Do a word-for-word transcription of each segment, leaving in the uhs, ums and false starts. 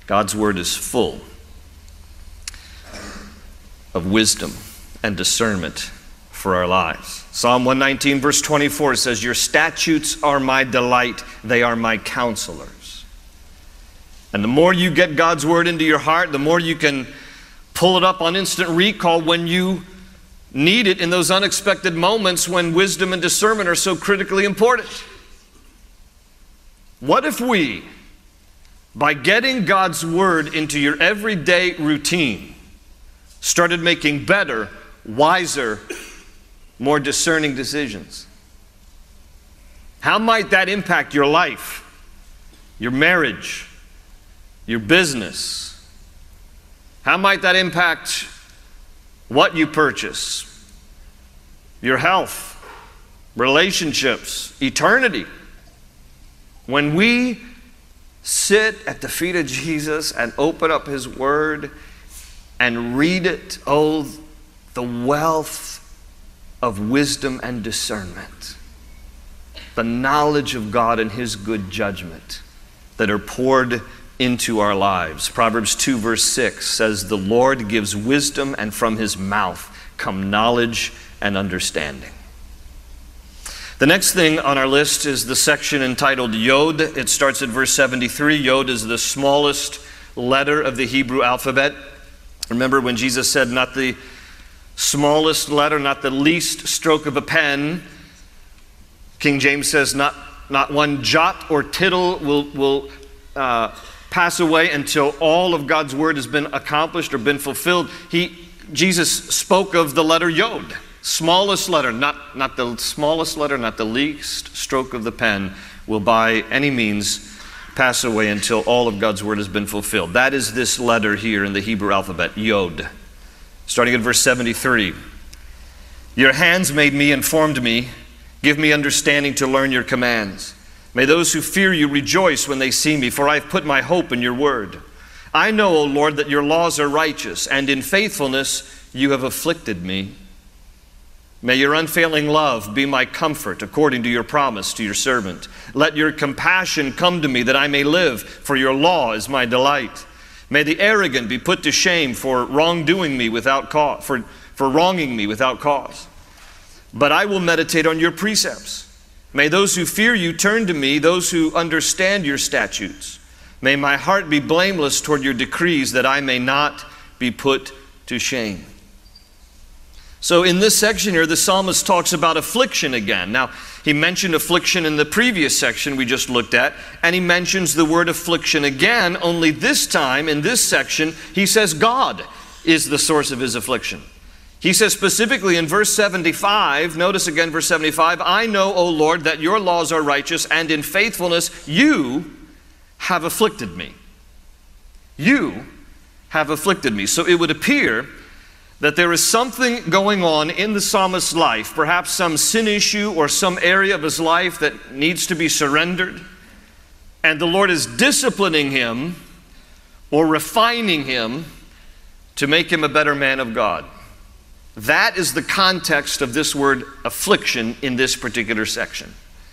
God's word is full of wisdom and discernment for our lives. Psalm one nineteen verse twenty-four says, "Your statutes are my delight, they are my counselors." And the more you get God's word into your heart, the more you can pull it up on instant recall when you need it in those unexpected moments when wisdom and discernment are so critically important. What if we, by getting God's word into your everyday routine, started making better, wiser, more discerning decisions? How might that impact your life, your marriage, your business? How might that impact what you purchase, your health, relationships, eternity? When we sit at the feet of Jesus and open up His Word and read it, oh, the wealth of wisdom and discernment, the knowledge of God and His good judgment that are poured into our lives. Proverbs two verse six says, "The Lord gives wisdom, and from His mouth come knowledge and understanding." The next thing on our list is the section entitled Yod. It starts at verse seventy-three. Yod is the smallest letter of the Hebrew alphabet. Remember when Jesus said, not the smallest letter, not the least stroke of a pen. King James says, not, not one jot or tittle will, will uh, pass away until all of God's word has been accomplished or been fulfilled. He, Jesus spoke of the letter Yod. Smallest letter, not, not the smallest letter, not the least stroke of the pen will by any means pass away until all of God's word has been fulfilled. That is this letter here in the Hebrew alphabet, Yod. Starting at verse seventy-three. "Your hands made me and formed me. Give me understanding to learn your commands. May those who fear you rejoice when they see me, for I have put my hope in your word. I know, O Lord, that your laws are righteous, and in faithfulness you have afflicted me. May your unfailing love be my comfort, according to your promise to your servant. Let your compassion come to me, that I may live, for your law is my delight. May the arrogant be put to shame for wrongdoing me without cause, for, for wronging me without cause. But I will meditate on your precepts. May those who fear you turn to me, those who understand your statutes. May my heart be blameless toward your decrees, that I may not be put to shame." So in this section here, the psalmist talks about affliction again. Now, he mentioned affliction in the previous section we just looked at, and he mentions the word affliction again, only this time in this section, he says God is the source of his affliction. He says specifically in verse seventy-five, notice again verse seventy-five, "I know, O Lord, that your laws are righteous, and in faithfulness you have afflicted me." You have afflicted me. So it would appear that there is something going on in the psalmist's life, perhaps some sin issue or some area of his life that needs to be surrendered, and the Lord is disciplining him or refining him to make him a better man of God. That is the context of this word affliction in this particular section.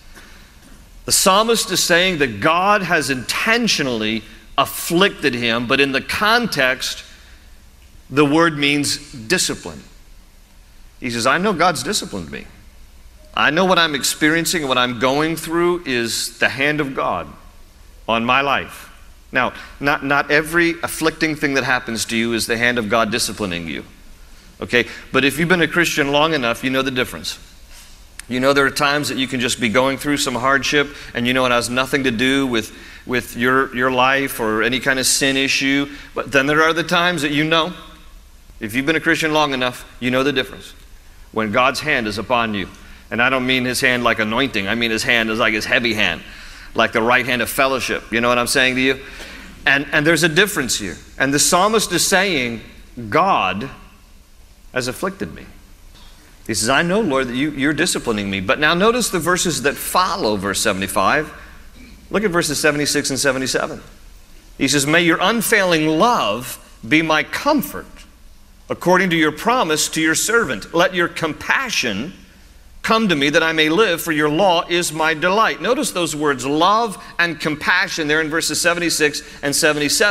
The psalmist is saying that God has intentionally afflicted him, but in the context, the word means discipline. He says, I know God's disciplined me. I know what I'm experiencing and what I'm going through is the hand of God on my life. Now, not, not every afflicting thing that happens to you is the hand of God disciplining you. Okay? But if you've been a Christian long enough, you know the difference. You know there are times that you can just be going through some hardship and you know it has nothing to do with, with your, your life or any kind of sin issue. But then there are the times that you know, if you've been a Christian long enough, you know the difference. When God's hand is upon you. And I don't mean his hand like anointing. I mean his hand is like his heavy hand. Like the right hand of fellowship. You know what I'm saying to you? And, and there's a difference here. And the psalmist is saying, God has afflicted me. He says, I know, Lord, that you, you're disciplining me. But now notice the verses that follow verse seventy-five. Look at verses seventy-six and seventy-seven. He says, may your unfailing love be my comfort, according to your promise to your servant. Let your compassion come to me that I may live, for your law is my delight. Notice those words, love and compassion, there in verses seventy-six and seventy-seven.